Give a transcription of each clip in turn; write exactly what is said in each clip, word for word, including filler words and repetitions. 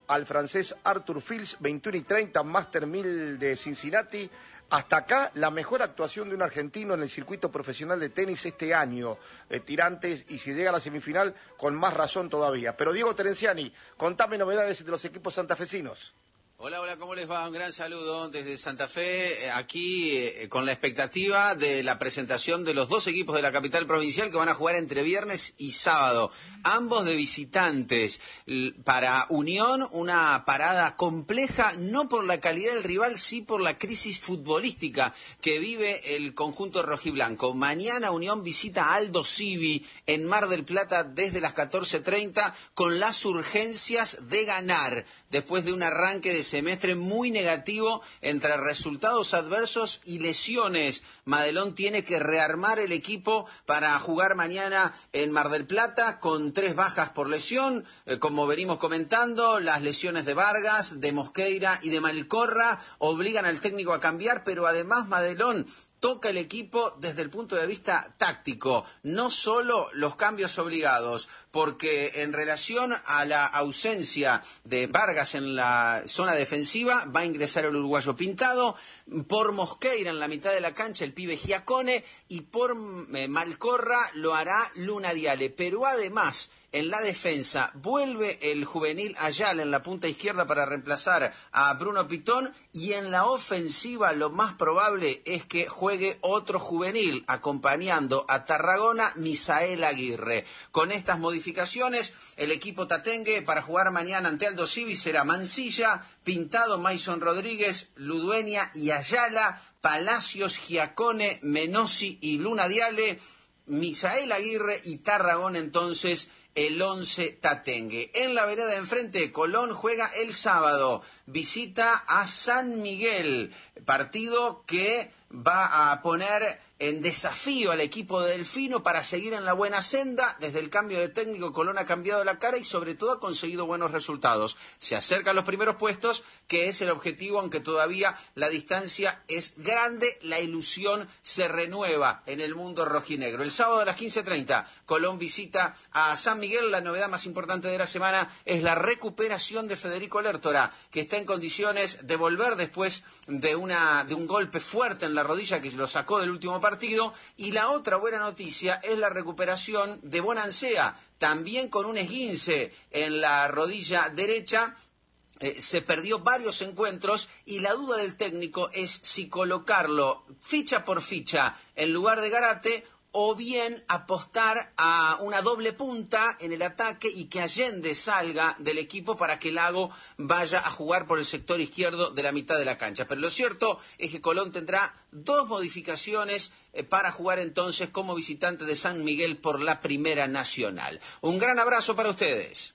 al francés Arthur Fils, veintiuno y treinta, Master mil de Cincinnati. Hasta acá, la mejor actuación de un argentino en el circuito profesional de tenis este año, eh, Tirantes, y si llega a la semifinal, con más razón todavía. Pero Diego Terenciani, contame novedades de los equipos santafesinos. Hola, hola, ¿cómo les va? Un gran saludo desde Santa Fe, aquí eh, con la expectativa de la presentación de los dos equipos de la capital provincial que van a jugar entre viernes y sábado, ambos de visitantes. Para Unión, una parada compleja, no por la calidad del rival, sí por la crisis futbolística que vive el conjunto rojiblanco. Mañana Unión visita a Aldo Civi en Mar del Plata desde las catorce treinta con las urgencias de ganar, después de un arranque de semestre muy negativo entre resultados adversos y lesiones. Madelón tiene que rearmar el equipo para jugar mañana en Mar del Plata con tres bajas por lesión, eh, como venimos comentando, las lesiones de Vargas, de Mosqueira y de Malcorra obligan al técnico a cambiar, pero además Madelón toca el equipo desde el punto de vista táctico, no solo los cambios obligados, porque en relación a la ausencia de Vargas en la zona defensiva, va a ingresar el uruguayo Pintado, por Mosqueira en la mitad de la cancha el pibe Giacone, y por eh, Malcorra lo hará Luna Diale, pero además en la defensa vuelve el juvenil Ayala en la punta izquierda para reemplazar a Bruno Pitón, y en la ofensiva lo más probable es que juegue otro juvenil acompañando a Tarragona, Misael Aguirre. Con estas modificaciones, el equipo tatengue para jugar mañana ante Aldo Civi será Mancilla, Pintado, Mason Rodríguez, Ludueña y Ayala, Palacios, Giacone, Menossi y Luna Diale, Misael Aguirre y Tarragona entonces el once tatengue. En la vereda de enfrente, Colón juega el sábado, visita a San Miguel, partido que va a poner en desafío al equipo de Delfino para seguir en la buena senda. Desde el cambio de técnico, Colón ha cambiado la cara y sobre todo ha conseguido buenos resultados. Se acerca a los primeros puestos, que es el objetivo, aunque todavía la distancia es grande. La ilusión se renueva en el mundo rojinegro. El sábado a las quince treinta, Colón visita a San Miguel. La novedad más importante de la semana es la recuperación de Federico Lertora, que está en condiciones de volver después de, una, de un golpe fuerte en la rodilla que lo sacó del último partido. Partido. Y la otra buena noticia es la recuperación de Bonancea, también con un esguince en la rodilla derecha. Eh, se perdió varios encuentros y la duda del técnico es si colocarlo ficha por ficha en lugar de Garate o bien apostar a una doble punta en el ataque y que Allende salga del equipo para que Lago vaya a jugar por el sector izquierdo de la mitad de la cancha. Pero lo cierto es que Colón tendrá dos modificaciones eh, para jugar entonces como visitante de San Miguel por la Primera Nacional. Un gran abrazo para ustedes.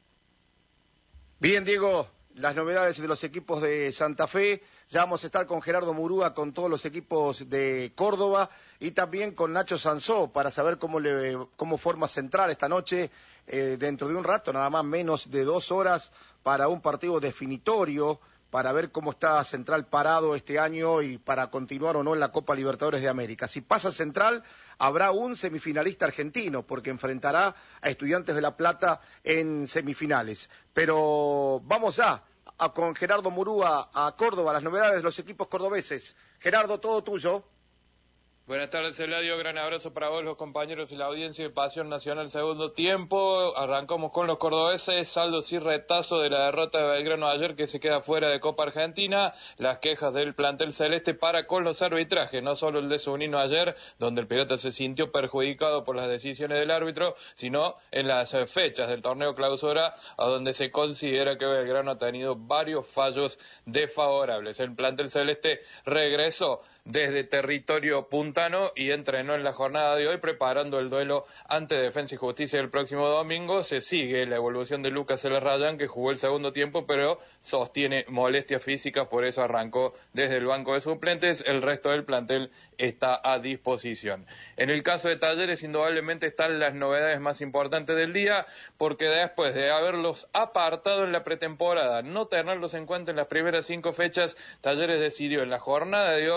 Bien, Diego, las novedades de los equipos de Santa Fe. Ya vamos a estar con Gerardo Murúa, con todos los equipos de Córdoba y también con Nacho Sansó para saber cómo, le, cómo forma central esta noche, eh, dentro de un rato, nada más menos de dos horas, para un partido definitorio, para ver cómo está Central parado este año y para continuar o no en la Copa Libertadores de América. Si pasa Central, habrá un semifinalista argentino, porque enfrentará a Estudiantes de La Plata en semifinales. Pero vamos ya a, con Gerardo Murúa a Córdoba, las novedades de los equipos cordobeses. Gerardo, todo tuyo. Buenas tardes, Eladio. Gran abrazo para vos, los compañeros y la audiencia de Pasión Nacional segundo tiempo. Arrancamos con los cordobeses. Saldo y retazo de la derrota de Belgrano ayer, que se queda fuera de Copa Argentina. Las quejas del plantel celeste para con los arbitrajes. No solo el de Zunino ayer, donde el Pirata se sintió perjudicado por las decisiones del árbitro, sino en las fechas del torneo clausura, a donde se considera que Belgrano ha tenido varios fallos desfavorables. El plantel celeste regresó desde territorio puntano y entrenó en la jornada de hoy preparando el duelo ante Defensa y Justicia el próximo domingo. Se sigue la evolución de Lucas El Rayán, que jugó el segundo tiempo pero sostiene molestias físicas, por eso arrancó desde el banco de suplentes. El resto del plantel está a disposición. En el caso de Talleres, indudablemente están las novedades más importantes del día, porque después de haberlos apartado en la pretemporada, no tenerlos en cuenta en las primeras cinco fechas, Talleres decidió en la jornada de hoy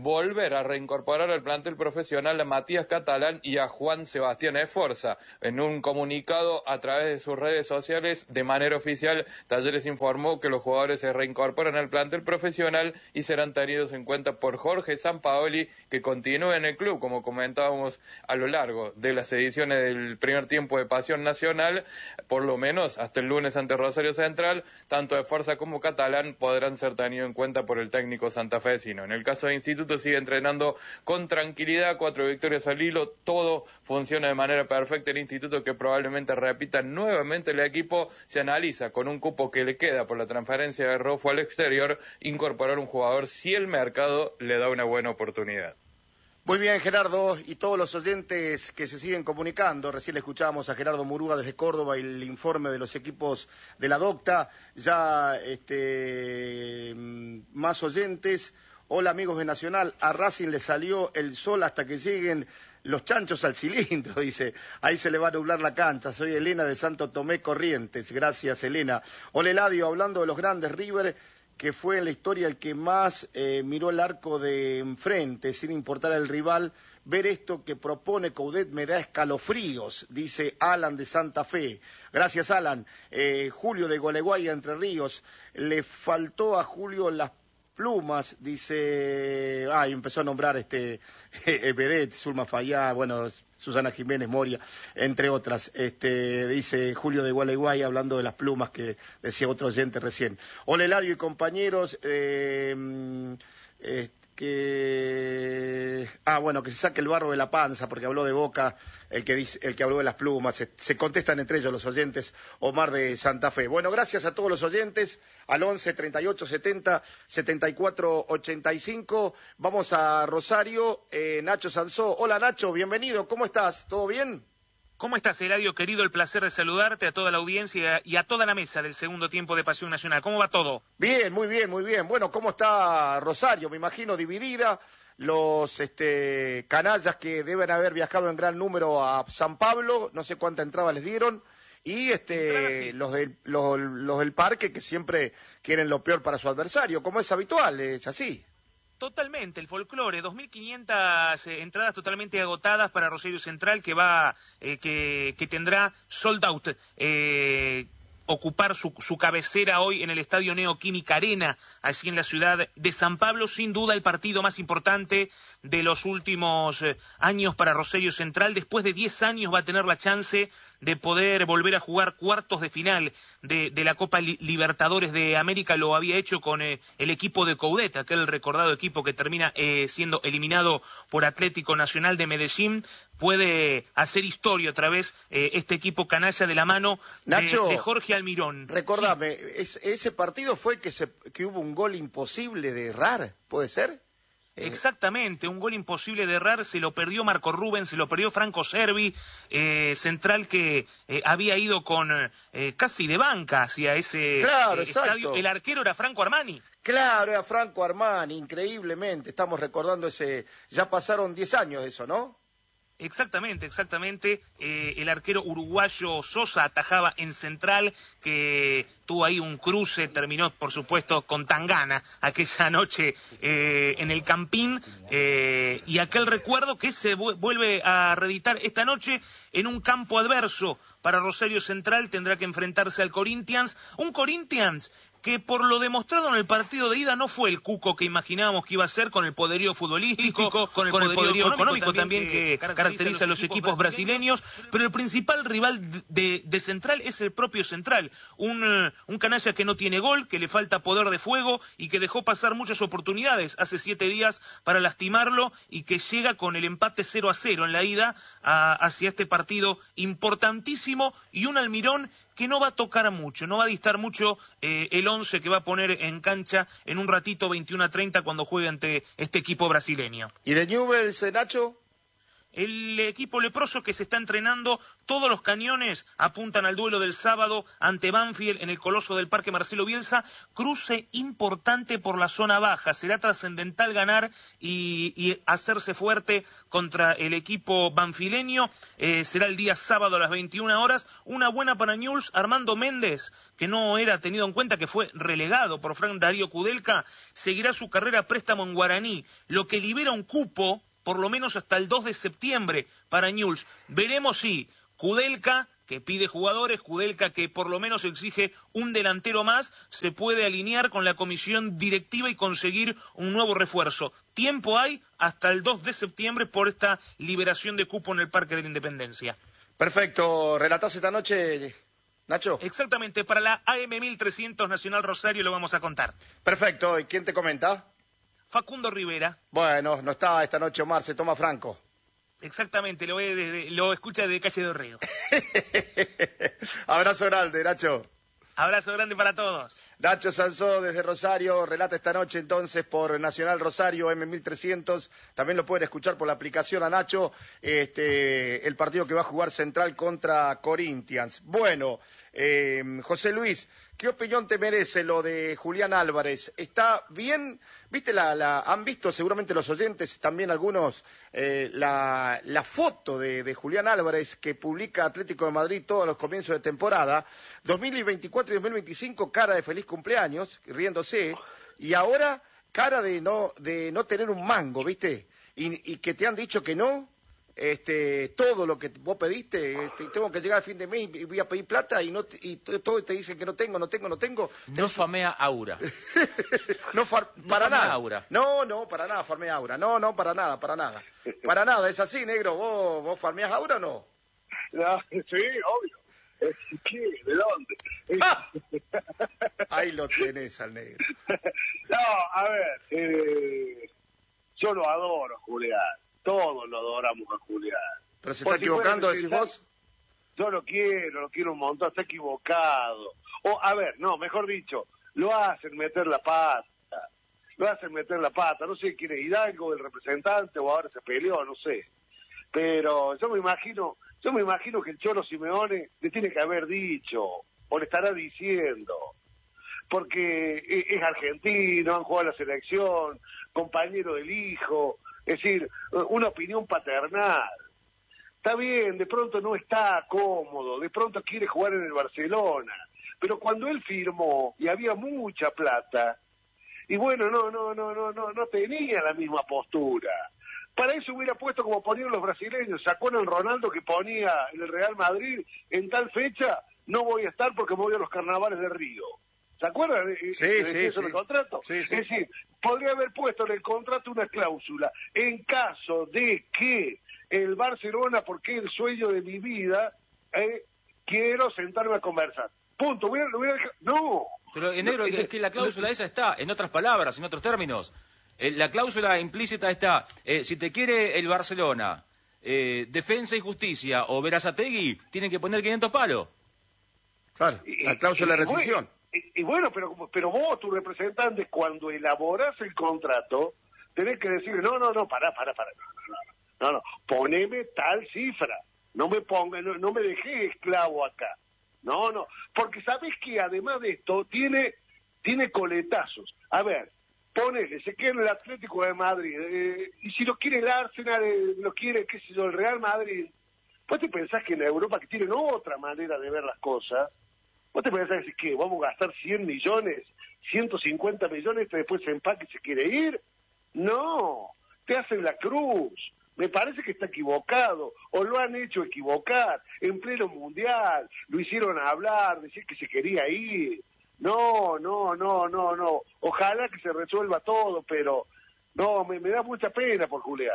volver a reincorporar al plantel profesional a Matías Catalán y a Juan Sebastián Esforza. En un comunicado a través de sus redes sociales, de manera oficial, Talleres informó que los jugadores se reincorporan al plantel profesional y serán tenidos en cuenta por Jorge Sampaoli, que continúa en el club, como comentábamos a lo largo de las ediciones del primer tiempo de Pasión Nacional, por lo menos hasta el lunes ante Rosario Central. Tanto Esforza como Catalán podrán ser tenidos en cuenta por el técnico santafesino. En el caso de Instituto, sigue entrenando con tranquilidad, cuatro victorias al hilo, todo funciona de manera perfecta. El Instituto, que probablemente repita nuevamente el equipo, se analiza con un cupo que le queda por la transferencia de Rofo al exterior, incorporar un jugador si el mercado le da una buena oportunidad. Muy bien, Gerardo, y todos los oyentes que se siguen comunicando. Recién le escuchábamos a Gerardo Murúa desde Córdoba y el informe de los equipos de la Docta. Ya este, más oyentes. Hola, amigos de Nacional, a Racing le salió el sol hasta que lleguen los chanchos al cilindro, dice. Ahí se le va a nublar la cancha. Soy Elena de Santo Tomé, Corrientes. Gracias, Elena. Hola, Eladio, hablando de los grandes, River, que fue en la historia el que más eh, miró el arco de enfrente, sin importar el rival. Ver esto que propone Coudet me da escalofríos, dice Alan de Santa Fe. Gracias, Alan. Eh, Julio de Gualeguay, Entre Ríos. Le faltó a Julio las plumas, dice... Ah, y empezó a nombrar este Everett, Zulma Fayá, bueno... Susana Jiménez Moria, entre otras. Este, dice Julio de Gualeguay, hablando de las plumas que decía otro oyente recién. Hola, Eladio y compañeros. Eh, eh, que... Ah, bueno, que se saque el barro de la panza, porque habló de Boca, el que, dice, el que habló de las plumas. Se, se contestan entre ellos los oyentes. Omar de Santa Fe. Bueno, gracias a todos los oyentes. Al once, treinta y ocho, setenta, setenta y cuatro, ochenta y cinco. Vamos a Rosario. Eh, Nacho Sansó. Hola, Nacho, bienvenido. ¿Cómo estás? ¿Todo bien? ¿Cómo estás, Eladio, querido? El placer de saludarte, a toda la audiencia y a toda la mesa del segundo tiempo de Pasión Nacional. ¿Cómo va todo? Bien, muy bien, muy bien. Bueno, ¿cómo está Rosario? Me imagino dividida. Los este, canallas que deben haber viajado en gran número a San Pablo, no sé cuánta entrada les dieron. Y este, los, del, los, los del parque, que siempre quieren lo peor para su adversario, como es habitual, es así. Totalmente, el folclore, dos mil quinientas eh, entradas totalmente agotadas para Rosario Central, que va, eh, que, que tendrá sold out, eh, ocupar su, su cabecera hoy en el Estadio Neoquímica Arena, allí en la ciudad de San Pablo. Sin duda el partido más importante de los últimos eh, años para Rosario Central. Después de diez años va a tener la chance de poder volver a jugar cuartos de final de, de la Copa Libertadores de América. Lo había hecho con eh, el equipo de Coudet, aquel recordado equipo que termina eh, siendo eliminado por Atlético Nacional de Medellín. Puede hacer historia otra vez eh, este equipo canalla de la mano de, Nacho, de Jorge Almirón. Recordame, sí. es, ese partido fue el que, se, que hubo un gol imposible de errar, ¿puede ser? Exactamente, un gol imposible de errar, se lo perdió Marco Rubens, se lo perdió Franco Cervi, eh, central que eh, había ido con eh, casi de banca hacia ese claro, eh, estadio. El arquero era Franco Armani. Claro, era Franco Armani, increíblemente, estamos recordando ese, ya pasaron diez años de eso, ¿no? Exactamente, exactamente. Eh, el arquero uruguayo Sosa atajaba en Central, que tuvo ahí un cruce, terminó, por supuesto, con Tangana aquella noche eh, en el Campín. Eh, y aquel recuerdo que se vuelve a reeditar esta noche en un campo adverso para Rosario Central. Tendrá que enfrentarse al Corinthians. Un Corinthians que por lo demostrado en el partido de ida no fue el cuco que imaginábamos que iba a ser, con el poderío futbolístico, con el, con el poderío, poderío económico también, también que, que caracteriza, caracteriza a los equipos, equipos brasileños, brasileños, pero el principal rival de, de Central es el propio Central, un, uh, un canalla que no tiene gol, que le falta poder de fuego y que dejó pasar muchas oportunidades hace siete días para lastimarlo, y que llega con el empate cero a cero en la ida a, hacia este partido importantísimo, y un Almirón que no va a tocar mucho, no va a distar mucho eh, el once que va a poner en cancha en un ratito, veintiuno a treinta, cuando juegue ante este equipo brasileño. ¿Y de Newell's, Nacho? el equipo leproso que se está entrenando, todos los cañones apuntan al duelo del sábado ante Banfield en el Coloso del Parque Marcelo Bielsa. Cruce importante por la zona baja, será trascendental ganar y, y hacerse fuerte contra el equipo banfileño. Eh, será el día sábado a las veintiuna horas. Una buena para Newell's, Armando Méndez, que no era tenido en cuenta, que fue relegado por Frank Darío Kudelka, seguirá su carrera a préstamo en Guaraní, lo que libera un cupo por lo menos hasta el dos de septiembre para Newell's. Veremos si Kudelka, que pide jugadores, Kudelka que por lo menos exige un delantero más, se puede alinear con la comisión directiva y conseguir un nuevo refuerzo. Tiempo hay hasta el dos de septiembre por esta liberación de cupo en el Parque de la Independencia. Perfecto. ¿Relatás esta noche, Nacho? Exactamente, para la A M mil trescientos Nacional Rosario lo vamos a contar. Perfecto. ¿Y quién te comenta? Facundo Rivera. Bueno, no está esta noche Omar, se toma Franco. Exactamente, lo, ve desde, lo escucha desde Calle del Río. Abrazo grande, Nacho. Abrazo grande para todos. Nacho Sansó desde Rosario, relata esta noche entonces por Nacional Rosario, M mil trescientos. También lo pueden escuchar por la aplicación a Nacho, este, el partido que va a jugar Central contra Corinthians. Bueno, eh, José Luis, ¿qué opinión te merece lo de Julián Álvarez? ¿Está bien? ¿Viste la, la, han visto seguramente los oyentes, también algunos, eh, la, la foto de, de Julián Álvarez que publica Atlético de Madrid todos los comienzos de temporada, dos mil veinticuatro y dos mil veinticinco, cara de feliz cumpleaños, riéndose, y ahora cara de no, de no tener un mango, ¿viste? Y, y que te han dicho que no. Este, todo lo que vos pediste, este, tengo que llegar al fin de mes y voy a pedir plata y no te, y todo te dicen que no tengo, no tengo, no tengo. No farmea Aura. no far, no para nada. Aura. No, no, para nada farmea Aura. No, no, para nada, para nada. Para nada, es así, negro. ¿Vos, vos farmeás Aura o no? No, sí, obvio. ¿Qué? ¿De dónde? ¡Ah! Ahí lo tenés al negro. No, a ver, eh, yo lo adoro, Julián. Todos lo adoramos a Julián. ¿Pero se está equivocando, decís vos? Yo lo quiero, lo quiero un montón, está equivocado. O, a ver, no, mejor dicho, lo hacen meter la pata. Lo hacen meter la pata. No sé quién es Hidalgo, el representante, o ahora se peleó, no sé. Pero yo me imagino, yo me imagino que el Cholo Simeone le tiene que haber dicho, o le estará diciendo, porque es argentino, han jugado a la selección, compañero del hijo. Es decir, una opinión paternal. Está bien, de pronto no está cómodo, de pronto quiere jugar en el Barcelona, pero cuando él firmó y había mucha plata, y bueno, no, no, no, no, no, no tenía la misma postura. Para eso hubiera puesto como ponían los brasileños. ¿Se acuerdan Ronaldo que ponía en el Real Madrid en tal fecha? No voy a estar porque me voy a los carnavales de Río. ¿Se acuerdan? Sí, de sí, eso sí. del contrato. Sí, sí. Es decir, podría haber puesto en el contrato una cláusula. En caso de que el Barcelona, porque es el sueño de mi vida, eh, quiero sentarme a conversar. Punto. Voy a, voy a dejar... No. Pero, en negro, es que la cláusula esa está, en otras palabras, en otros términos. Eh, la cláusula implícita está, eh, si te quiere el Barcelona, eh, Defensa y Justicia o Berazategui, tienen que poner quinientos palos. Claro, la cláusula de rescisión. Y, y bueno, pero pero vos, tu representante, cuando elaborás el contrato, tenés que decir, no, no, no, pará, pará, pará, no, no, no, no, no, poneme tal cifra, no me ponga, no, no me dejé esclavo acá, no, no, porque sabés que además de esto, tiene, tiene coletazos. A ver, ponele, se quiere el Atlético de Madrid, eh, y si lo quiere el Arsenal, eh, lo quiere, qué sé yo, el Real Madrid, vos te pensás que en Europa, que tienen otra manera de ver las cosas, ¿vos te pensás que ¿qué? ¿Vamos a gastar cien millones, ciento cincuenta millones, y después se empaque y se quiere ir? No, te hacen la cruz. Me parece que está equivocado, o lo han hecho equivocar, en pleno mundial, lo hicieron hablar, decir que se quería ir. No, no, no, no, no. Ojalá que se resuelva todo, pero no, me, me da mucha pena por Julián.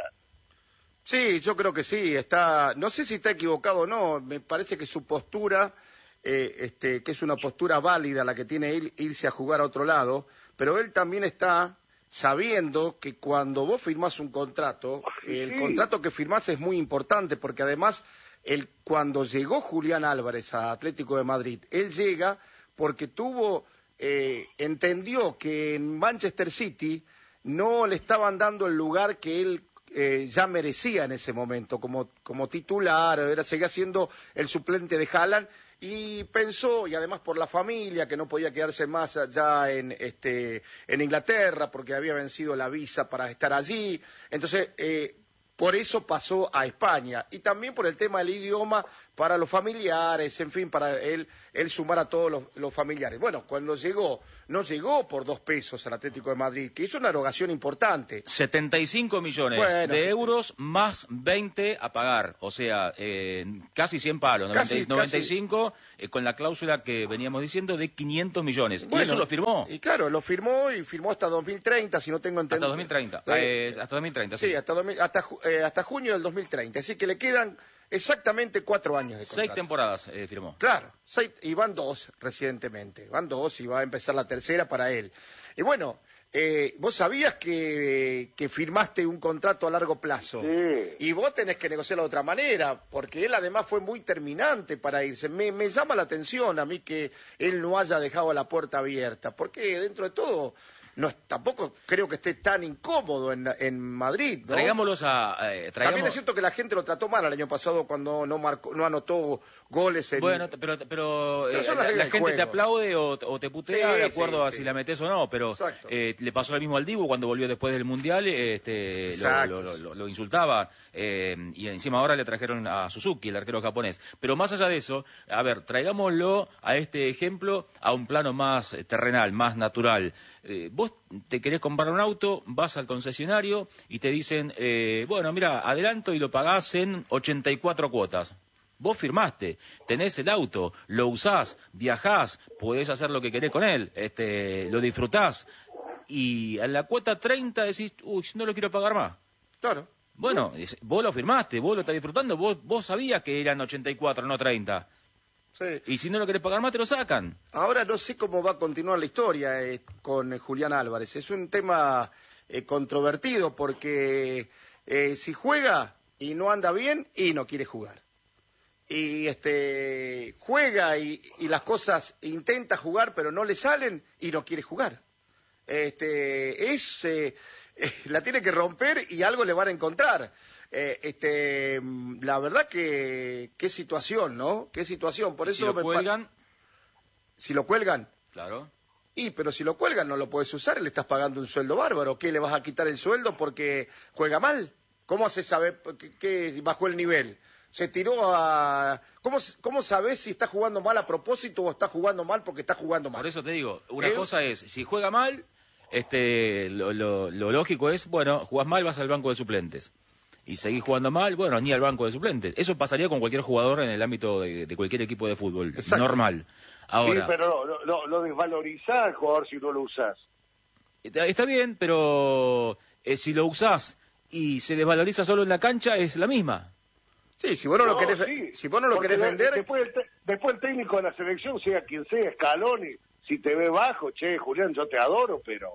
Sí, yo creo que sí, está, no sé si está equivocado o no, me parece que su postura... Eh, este, que es una postura válida la que tiene él, irse a jugar a otro lado, pero él también está sabiendo que cuando vos firmás un contrato, sí. el contrato que firmás es muy importante, porque además el, cuando llegó Julián Álvarez a Atlético de Madrid, él llega porque tuvo, eh, entendió que en Manchester City no le estaban dando el lugar que él eh, ya merecía en ese momento como, como titular, era, seguía siendo el suplente de Haaland, y pensó, y además por la familia, que no podía quedarse más allá en, este, en Inglaterra, porque había vencido la visa para estar allí, entonces eh, por eso pasó a España, y también por el tema del idioma, para los familiares, en fin, para él, él sumar a todos los, los familiares. Bueno, cuando llegó, no llegó por dos pesos al Atlético de Madrid, que hizo una erogación importante. setenta y cinco millones Bueno, de sí. euros más veinte a pagar, o sea, eh, casi cien palos, Casi, noventa, noventa y cinco, eh, con la cláusula que veníamos diciendo de quinientos millones. Bueno, y eso lo firmó. Y claro, lo firmó y firmó hasta dos mil treinta, si no tengo entendido. Hasta dos mil treinta. Eh, Eh, hasta dos mil treinta, sí. Sí, hasta, dos mil hasta, ju- eh, hasta junio del dos mil treinta. Así que le quedan exactamente cuatro años de contrato. Seis temporadas eh, firmó. Claro, seis, y van dos recientemente. Van dos y va a empezar la tercera para él. Y bueno, eh, vos sabías que, que firmaste un contrato a largo plazo. Sí. Y vos tenés que negociarlo de otra manera, porque él además fue muy terminante para irse. Me, me llama la atención a mí que él no haya dejado la puerta abierta, porque dentro de todo no es- tampoco creo que esté tan incómodo en, en Madrid, ¿no? Traigámoslos a... eh, traigamos... También es cierto que la gente lo trató mal el año pasado cuando no marcó, no anotó goles en... Bueno, t- pero, pero, Pero eh, son las la, reglas la del gente te juego. aplaude o, o te putea Sí, de acuerdo sí, a sí. si la metes o no, pero Exacto. eh, le pasó lo mismo al Dibu cuando volvió después del Mundial, este, lo, Exacto. lo, lo, lo insultaba, eh, y encima ahora le trajeron a Suzuki, el arquero japonés. Pero más allá de eso, a ver, traigámoslo a este ejemplo a un plano más eh, terrenal, más natural. Eh, vos te querés comprar un auto, vas al concesionario y te dicen, eh, bueno, mira, adelanto y lo pagás en ochenta y cuatro cuotas. Vos firmaste, tenés el auto, lo usás, viajás, podés hacer lo que querés con él, este, lo disfrutás. Y a la cuota treinta decís, uy, no lo quiero pagar más. Claro. Bueno, es- vos lo firmaste, vos lo estás disfrutando, vos, vos sabías que eran ochenta y cuatro, no treinta. Sí. Y si no lo querés pagar más, te lo sacan. Ahora no sé cómo va a continuar la historia eh, con eh, Julián Álvarez. Es un tema eh, controvertido porque eh, si juega y no anda bien, y no quiere jugar. Y este juega y, y las cosas intenta jugar, pero no le salen y no quiere jugar. Este es eh, eh, la tiene que romper y algo le van a encontrar. Eh, este, mm, la verdad que qué situación, ¿no? Qué situación. Por Si eso lo me pa- cuelgan, si lo cuelgan. claro. Y, pero si lo cuelgan no lo puedes usar, le estás pagando un sueldo bárbaro. ¿Qué, le vas a quitar el sueldo porque juega mal? ¿Cómo se sabe que, que bajó el nivel? Se tiró a... ¿Cómo, ¿Cómo sabés si está jugando mal a propósito o está jugando mal porque está jugando mal? Por eso te digo, una ¿Eh? cosa es, si juega mal, este, lo, lo, lo lógico es, bueno, jugás mal, vas al banco de suplentes. Y seguís jugando mal, bueno, ni al banco de suplentes. Eso pasaría con cualquier jugador en el ámbito de, de cualquier equipo de fútbol, Exacto. normal. Ahora, Sí, pero lo, lo, lo desvalorizás al jugador si no lo usás. está está bien, pero eh, si lo usás y se desvaloriza solo en la cancha, es la misma. Sí, si vos no, lo No, querés, sí, si vos no lo porque querés de- vender... Después el, te- después el técnico de la selección, sea quien sea, Scaloni, si te ve bajo, che, Julián, yo te adoro, pero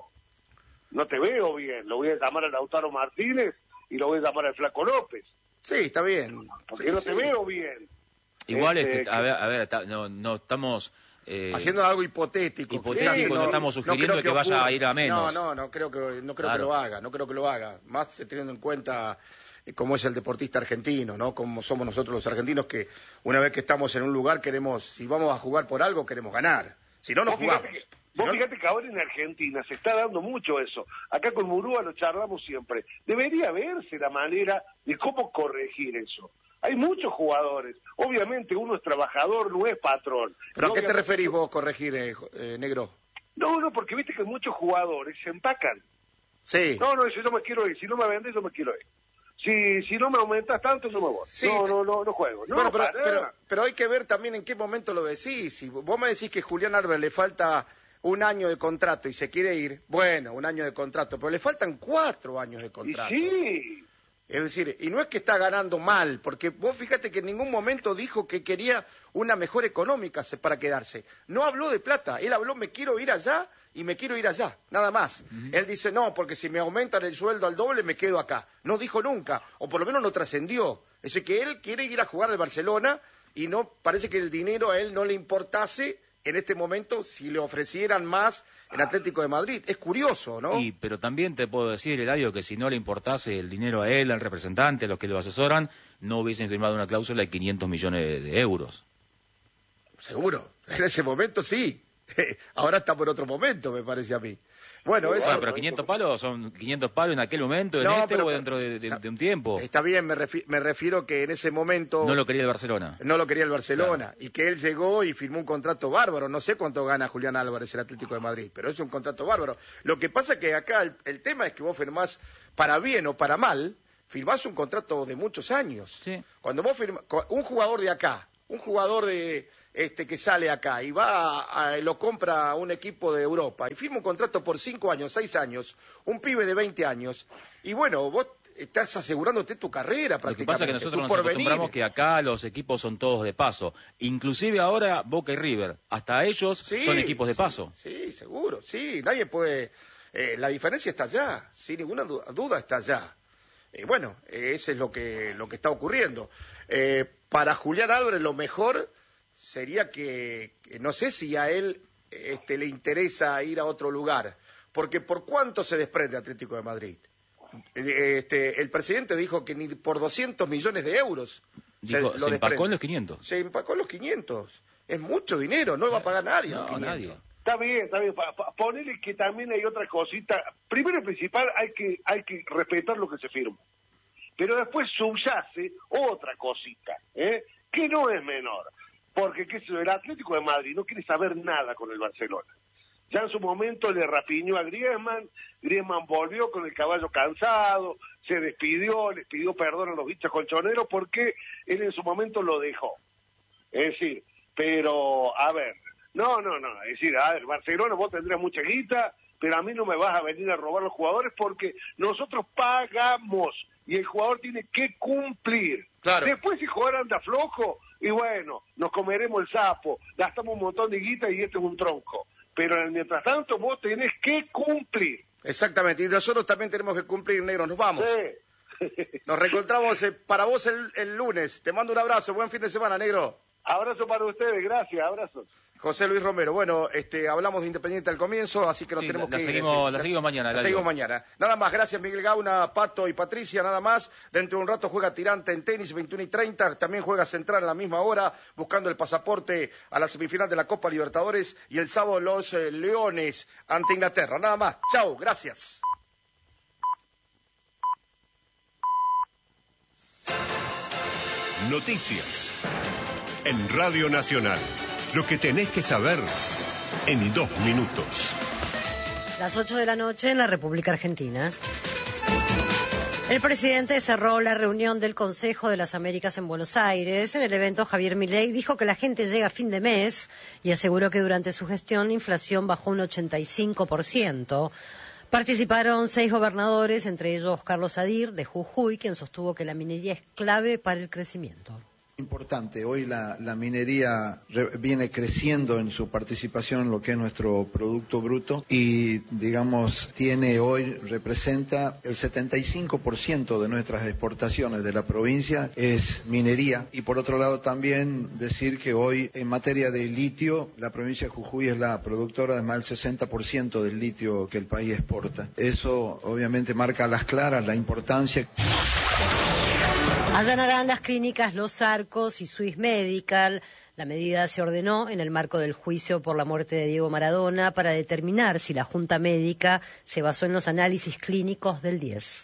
no te veo bien. Lo voy a llamar a Lautaro Martínez y lo voy a llamar al Flaco López, Sí, está bien. porque Sí, no sí. te veo bien. Igual, Este, este, a ver, a ver, ta- no, no estamos... eh, Haciendo algo hipotético. hipotético, no estamos sugiriendo creo que vaya ocurra. a ir a menos. No, no, no creo que, no creo Claro. que lo haga, no creo que lo haga. Más eh, teniendo en cuenta eh, cómo es el deportista argentino, ¿no? Como somos nosotros los argentinos que una vez que estamos en un lugar queremos, si vamos a jugar por algo, queremos ganar. Si no, no Vos jugamos. fíjate, que- Si vos no- fíjate que ahora en Argentina se está dando mucho eso. Acá con Murúa lo charlamos siempre. Debería verse la manera de cómo corregir eso. Hay muchos jugadores. Obviamente uno es trabajador, no es patrón. ¿Pero a Y qué te obviamente- referís vos, corregir, eh, jo- eh, negro? No, no, porque viste que muchos jugadores se empacan. Sí. No, no, si yo me quiero ir. Si no me vendes, yo me quiero ir. Si, si no me aumentas tanto, yo me voy. Sí, no, te- no, no, no juego. No, bueno, pero, pará. pero, pero hay que ver también en qué momento lo decís. Si vos me decís que Julián Álvarez le falta un año de contrato y se quiere ir, bueno, un año de contrato, pero le faltan cuatro años de Y contrato. sí. Es decir, y no es que está ganando mal, porque vos fíjate que en ningún momento dijo que quería una mejor económica se- para quedarse. No habló de plata, él habló me quiero ir allá y me quiero ir allá, nada más. Él dice no, porque si me aumentan el sueldo al doble me quedo acá. No dijo nunca, o por lo menos no trascendió. Es decir, que él quiere ir a jugar al Barcelona y no parece que el dinero a él no le importase en este momento si le ofrecieran más en Atlético de Madrid. Es curioso, ¿no? Y, pero también te puedo decir, Eladio, que si no le importase el dinero a él, al representante, a los que lo asesoran, no hubiesen firmado una cláusula de quinientos millones de, de euros. Seguro, en ese momento sí. Ahora está por otro momento, me parece a mí. Bueno, eso... Bueno, pero quinientos palos son quinientos palos en aquel momento, en No, este pero- o dentro de, de- de un tiempo. Está bien, me, refi- me refiero que en ese momento... No lo quería el Barcelona. No lo quería el Barcelona, y que él llegó y firmó un contrato bárbaro. No sé cuánto gana Julián Álvarez, el Atlético de Madrid, pero es un contrato bárbaro. Lo que pasa es que acá el, el tema es que vos firmás, para bien o para mal, firmás un contrato de muchos años. Sí. Cuando vos firmás, un jugador de acá, un jugador de este que sale acá y va a, a- lo compra un equipo de Europa y firma un contrato por cinco años, seis años, un pibe de veinte años, y bueno, vos estás asegurándote tu carrera Lo que prácticamente, pasa es que nosotros tu nos porvenir. acostumbramos que acá los equipos son todos de paso. Inclusive ahora Boca y River, hasta ellos Sí, son equipos de sí, paso. Sí, seguro, sí, nadie puede... eh, la diferencia está allá, sin ninguna du- duda está allá. Y bueno, eh, eso es lo que, lo que está ocurriendo. Eh, para Julián Álvarez lo mejor sería que, que no sé si a él este, le interesa ir a otro lugar, porque ¿por cuánto se desprende Atlético de Madrid? Eh, Este, el presidente dijo que ni por doscientos millones de euros Dijo, lo se empacó desprende. en los quinientos. Se empacó en los quinientos. Es mucho dinero, no va a pagar nadie los No, quinientos. nadie. Está bien, está bien. Pa- pa- ponele que también hay otra cosita. Primero y principal, hay que, hay que respetar lo que se firma. Pero después subyace otra cosita, ¿eh? Que no es menor. Porque qué sé yo, el Atlético de Madrid no quiere saber nada con el Barcelona. Ya en su momento le rapiñó a Griezmann, Griezmann volvió con el caballo cansado, se despidió, les pidió perdón a los hinchas colchoneros porque él en su momento lo dejó. Es decir, pero, a ver, no, no, no, es decir, a ver, Barcelona, vos tendrás mucha guita, pero a mí no me vas a venir a robar los jugadores porque nosotros pagamos y el jugador tiene que cumplir. Claro. Después si el jugador anda flojo, y bueno, nos comeremos el sapo, gastamos un montón de guita y este es un tronco. Pero mientras tanto vos tenés que cumplir. Exactamente, y nosotros también tenemos que cumplir, negro, nos vamos. Sí. Nos reencontramos eh, para vos el, el lunes. Te mando un abrazo, buen fin de semana, negro. Abrazo para ustedes, gracias, abrazos. José Luis Romero, bueno, este, hablamos de Independiente al comienzo, así que nos Sí, tenemos la que ir. seguimos- eh, la seguimos mañana, La Eladio. seguimos mañana. Nada más, gracias Miguel Gauna, Pato y Patricia, nada más. Dentro de un rato juega Tirante en tenis, veintiuno y treinta. También juega Central a la misma hora, buscando el pasaporte a la semifinal de la Copa Libertadores. Y el sábado los eh, Leones ante Inglaterra. Nada más. Chao, gracias. Noticias. En Radio Nacional. Lo que tenés que saber en dos minutos. Las ocho de la noche en la República Argentina. El presidente cerró la reunión del Consejo de las Américas en Buenos Aires. En el evento, Javier Milei dijo que la gente llega a fin de mes y aseguró que durante su gestión la inflación bajó un ochenta y cinco por ciento. Participaron seis gobernadores, entre ellos Carlos Adir, de Jujuy, quien sostuvo que la minería es clave para el crecimiento. Importante, hoy la, la minería re- viene creciendo en su participación en lo que es nuestro Producto Bruto y, digamos, tiene hoy, representa el setenta y cinco por ciento de nuestras exportaciones de la provincia es minería. Y por otro lado también decir que hoy en materia de litio, la provincia de Jujuy es la productora de más del sesenta por ciento del litio que el país exporta. Eso obviamente marca a las claras la importancia. Allanarán las clínicas Los Arcos y Swiss Medical. La medida se ordenó en el marco del juicio por la muerte de Diego Maradona para determinar si la Junta Médica se basó en los análisis clínicos del diez.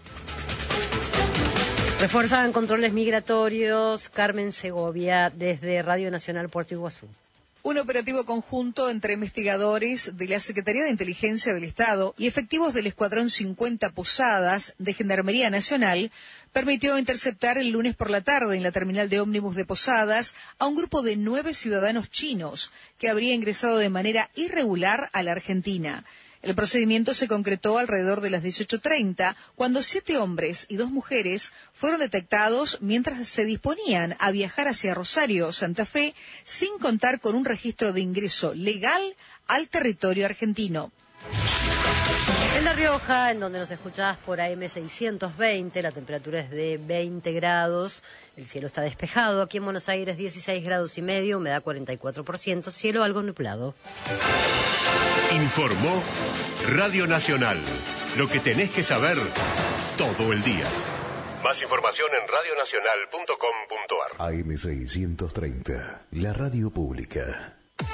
Refuerzan controles migratorios. Carmen Segovia, desde Radio Nacional Puerto Iguazú. Un operativo conjunto entre investigadores de la Secretaría de Inteligencia del Estado y efectivos del Escuadrón cincuenta Posadas de Gendarmería Nacional permitió interceptar el lunes por la tarde en la terminal de ómnibus de Posadas a un grupo de nueve ciudadanos chinos que habría ingresado de manera irregular a la Argentina. El procedimiento se concretó alrededor de las dieciocho treinta, cuando siete hombres y dos mujeres fueron detectados mientras se disponían a viajar hacia Rosario, Santa Fe, sin contar con un registro de ingreso legal al territorio argentino. En La Rioja, en donde nos escuchás por A M seiscientos veinte, la temperatura es de veinte grados, el cielo está despejado. Aquí en Buenos Aires dieciséis grados y medio, humedad cuarenta y cuatro por ciento, cielo algo nublado. Informó Radio Nacional. Lo que tenés que saber todo el día. Más información en radio nacional punto com punto ar. A M seiscientos treinta, la radio pública.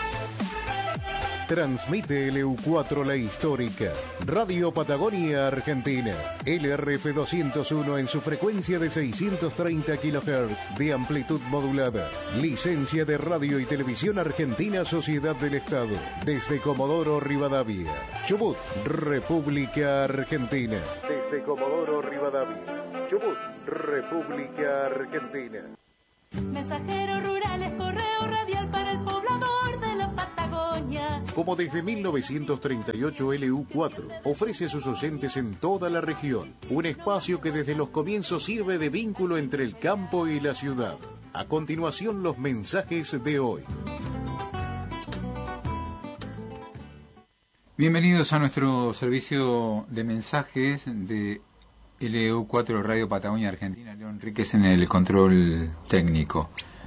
Transmite L U cuatro La Histórica, Radio Patagonia Argentina, L R F doscientos uno en su frecuencia de seiscientos treinta kilohertz de amplitud modulada. Licencia de Radio y Televisión Argentina Sociedad del Estado, desde Comodoro Rivadavia. Chubut, República Argentina. Desde Comodoro Rivadavia. Chubut, República Argentina. Mensajeros rurales, correo radial para el poblador de la Patagonia. Como desde mil novecientos treinta y ocho, L U cuatro ofrece a sus oyentes en toda la región un espacio que desde los comienzos sirve de vínculo entre el campo y la ciudad. A continuación, los mensajes de hoy. Bienvenidos a nuestro servicio de mensajes de L U cuatro Radio Patagonia Argentina. León Enríquez en el control técnico.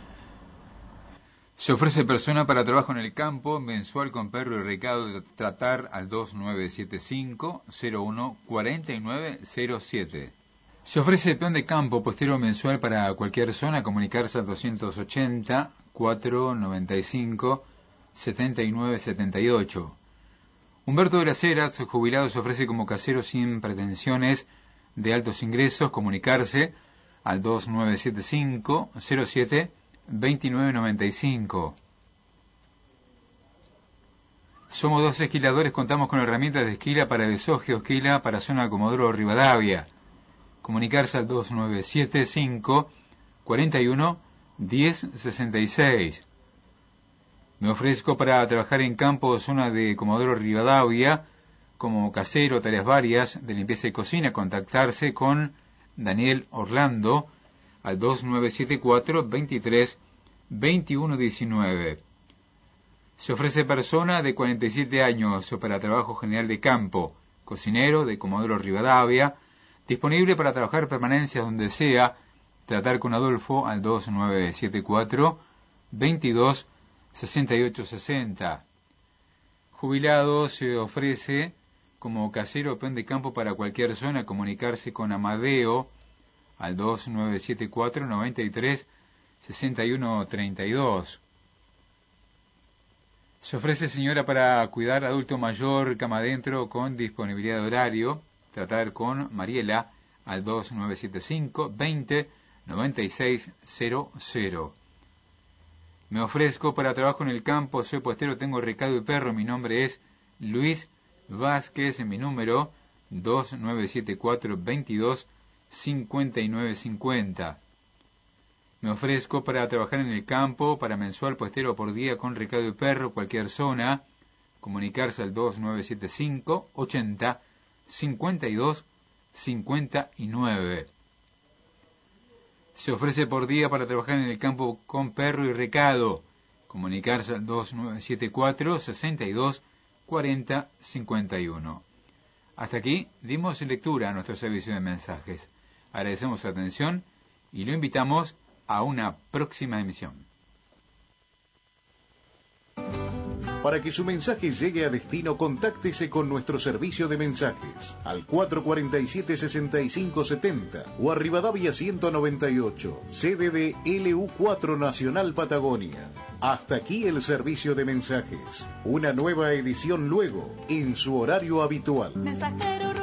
Se ofrece persona para trabajo en el campo, mensual con perro y recado de tratar al dos nueve siete cinco cero uno cuatro nueve cero siete. Se ofrece peón de campo, puestero mensual para cualquier zona, comunicarse al doscientos ochenta cuatrocientos noventa y cinco setenta y nueve setenta y ocho. Humberto de las Heras, jubilado, se ofrece como casero sin pretensiones de altos ingresos, comunicarse al dos nueve siete cinco cero siete dos nueve nueve cinco. Somos dos esquiladores, contamos con herramientas de esquila para Besoje, Esquila para zona Comodoro Rivadavia. Comunicarse al dos nueve siete cinco cuarenta y uno diez sesenta y seis. Me ofrezco para trabajar en campo, zona de Comodoro Rivadavia, como casero, tareas varias de limpieza y cocina. Contactarse con Daniel Orlando al dos nueve siete cuatro veintitrés veintiuno diecinueve. Se ofrece persona de cuarenta y siete años para trabajo general de campo, cocinero de Comodoro Rivadavia, disponible para trabajar permanencia donde sea. Tratar con Adolfo al dos nueve siete cuatro veintidós sesenta y ocho sesenta. Jubilado, se ofrece como casero o peón de campo para cualquier zona, comunicarse con Amadeo al dos nueve siete cuatro noventa y tres sesenta y uno treinta y dos. Se ofrece señora para cuidar adulto mayor cama adentro con disponibilidad de horario. Tratar con Mariela al dos nueve siete cinco veinte noventa y seis cero cero. Me ofrezco para trabajo en el campo, soy puestero, tengo recado y perro, mi nombre es Luis Vázquez, en mi número dos nueve siete cuatro veintidós cincuenta y nueve cincuenta. Me ofrezco para trabajar en el campo, para mensual puestero por día con recado y perro, cualquier zona. Comunicarse al dos nueve siete cinco ochenta cincuenta y dos cincuenta y nueve. Se ofrece por día para trabajar en el campo con perro y recado. Comunicarse al dos nueve siete cuatro sesenta y dos cuarenta cincuenta y uno. Hasta aquí dimos lectura a nuestro servicio de mensajes. Agradecemos su atención y lo invitamos a una próxima emisión. Para que su mensaje llegue a destino, contáctese con nuestro servicio de mensajes al cuatro cuatro siete sesenta y cinco setenta o a Rivadavia ciento noventa y ocho, sede de L U cuatro Nacional Patagonia. Hasta aquí el servicio de mensajes. Una nueva edición luego, en su horario habitual. Mensajero